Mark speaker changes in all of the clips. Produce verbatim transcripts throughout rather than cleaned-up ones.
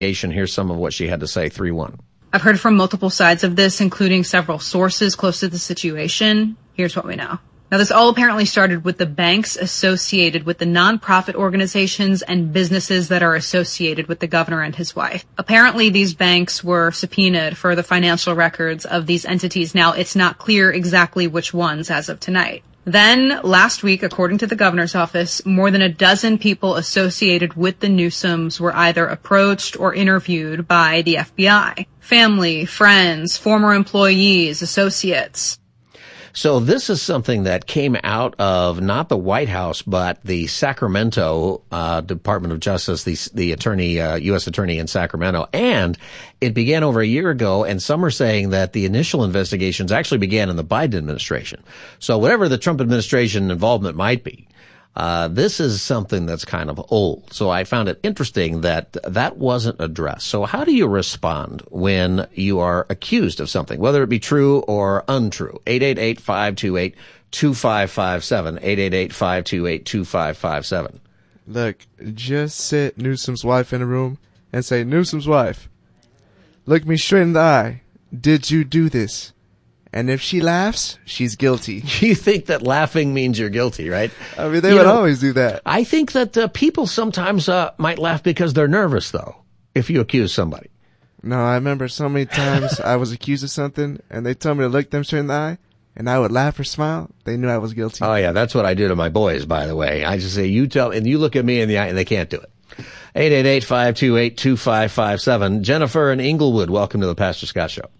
Speaker 1: Here's some of what she had to say, three one.
Speaker 2: I've heard from multiple sides of this, including several sources close to the situation. Here's what we know. Now, this all apparently started with the banks associated with the nonprofit organizations and businesses that are associated with the governor and his wife. Apparently, these banks were subpoenaed for the financial records of these entities. Now, it's not clear exactly which ones as of tonight. Then, last week, according to the governor's office, more than a dozen people associated with the Newsoms were either approached or interviewed by the F B I. Family, friends, former employees, associates.
Speaker 1: So this is something that came out of not the White House, but the Sacramento uh, Department of Justice, the, the attorney, uh, U S attorney in Sacramento. And it began over a year ago, and some are saying that the initial investigations actually began in the Biden administration. So whatever the Trump administration involvement might be, Uh, this is something that's kind of old. So I found it interesting that that wasn't addressed. So how do you respond when you are accused of something, whether it be true or untrue? eight eight eight, five two eight, two five five seven, eight eight eight, five two eight, two five five seven.
Speaker 3: Look, just sit Newsom's wife in a room and say, Newsom's wife, look me straight in the eye. Did you do this? And if she laughs, she's guilty.
Speaker 1: You think that laughing means you're guilty, right?
Speaker 3: I mean, they
Speaker 1: you
Speaker 3: would
Speaker 1: know,
Speaker 3: always do that.
Speaker 1: I think that uh, people sometimes uh, might laugh because they're nervous, though, if you accuse somebody.
Speaker 3: No, I remember so many times I was accused of something, and they told me to look them straight in the eye, and I would laugh or smile. They knew I was guilty.
Speaker 1: Oh, yeah, that's what I do to my boys, by the way. I just say, you tell, and you look at me in the eye, and they can't do it. eight eight eight, five two eight, two five five seven. Jennifer in Inglewood, welcome to the Pastor Scott Show.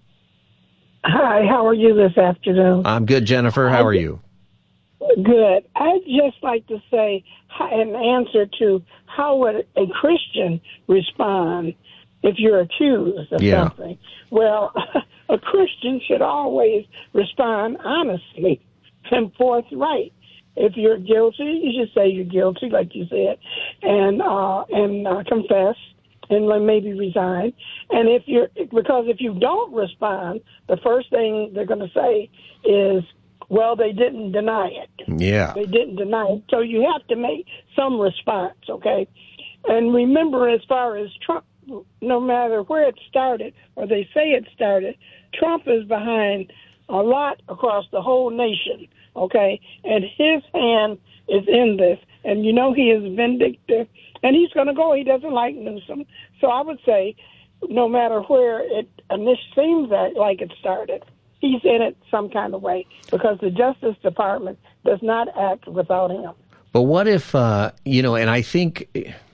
Speaker 4: Hi, how are you this afternoon?
Speaker 1: I'm good, Jennifer. How are you?
Speaker 4: Good. I'd just like to say an answer to how would a Christian respond if you're accused of
Speaker 1: yeah.
Speaker 4: something. Well, a Christian should always respond honestly and forthright. If you're guilty, you should say you're guilty, like you said, and uh, and uh, confess. And maybe resign. And if you're, because if you don't respond, the first thing they're going to say is, well, they didn't deny it.
Speaker 1: Yeah.
Speaker 4: They didn't deny it. So you have to make some response, okay? And remember, as far as Trump, no matter where it started, or they say it started, Trump is behind a lot across the whole nation, okay? And his hand is in this. And you know he is vindictive. And he's going to go. He doesn't like Newsom. So I would say, no matter where it initially seems like it started, he's in it some kind of way because the Justice Department does not act without him.
Speaker 1: But what if, uh, you know, and I think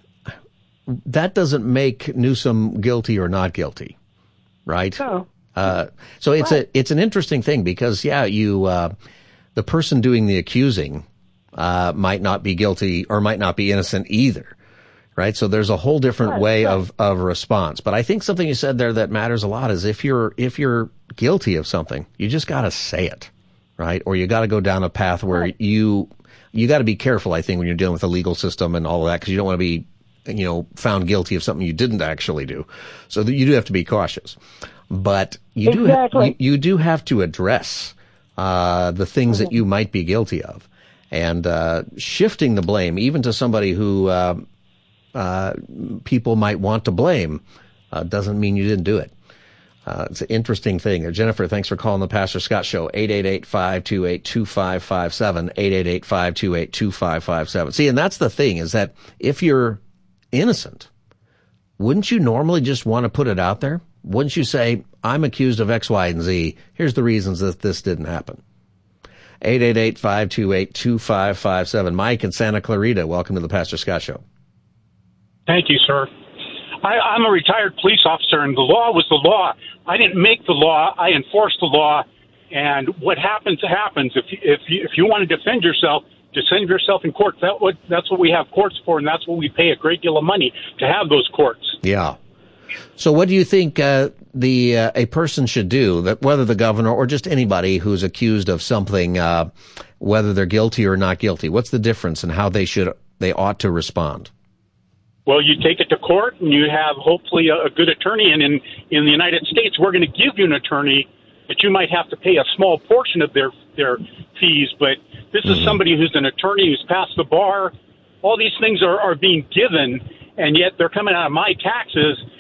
Speaker 1: that doesn't make Newsom guilty or not guilty, right?
Speaker 4: No.
Speaker 1: Uh, so it's right. a it's an interesting thing because, yeah, you uh, the person doing the accusing uh, might not be guilty or might not be innocent either. Right. So there's a whole different right, way right. of, of response. But I think something you said there that matters a lot is if you're if you're guilty of something, you just got to say it. Right. Or you got to go down a path where right. you you got to be careful, I think, when you're dealing with the legal system and all of that, because you don't want to be, you know, found guilty of something you didn't actually do. So you do have to be cautious. But you
Speaker 4: exactly.
Speaker 1: do ha- you, you do have to address uh, the things mm-hmm. that you might be guilty of. And uh, shifting the blame, even to somebody who uh, uh, people might want to blame, uh, doesn't mean you didn't do it. Uh, it's an interesting thing. Jennifer, thanks for calling the Pastor Scott Show. eight eight eight, five two eight, two five five seven, eight eight eight, five two eight, two five five seven. See, and that's the thing, is that if you're innocent, wouldn't you normally just want to put it out there? Wouldn't you say, I'm accused of X, Y, and Z. Here's the reasons that this didn't happen. eight eight eight, five two eight, two five five seven. Mike in Santa Clarita, welcome to the Pastor Scott Show.
Speaker 5: Thank you, sir. I, I'm a retired police officer, and the law was the law. I didn't make the law. I enforced the law. And what happens, happens. If you, if you, if you want to defend yourself, defend yourself in court. That what, that's what we have courts for, and that's what we pay a great deal of money to have those courts.
Speaker 1: Yeah. So what do you think uh, the uh, a person should do, that whether the governor or just anybody who's accused of something, uh, whether they're guilty or not guilty? What's the difference in how they should they ought to respond?
Speaker 5: Well, you take it to court, and you have hopefully a, a good attorney. And in, in the United States, we're going to give you an attorney, but you might have to pay a small portion of their their fees. But this is mm-hmm. somebody who's an attorney who's passed the bar. All these things are, are being given, and yet they're coming out of my taxes.